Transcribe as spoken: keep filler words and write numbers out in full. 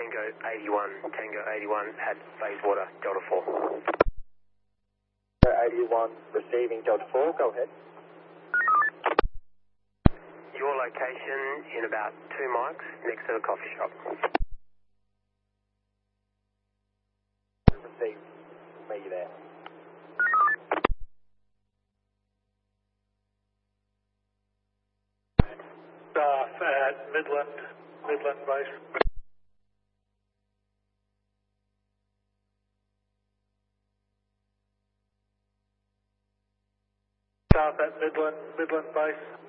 Tango eighty-one, Tango eighty-one at Bayswater, Delta four. eighty-one receiving Delta four, go ahead. Your location in about two mics next to the coffee shop. Receive me there. Staff at Midland, Midland Base. Staff at Midland, Midland Base.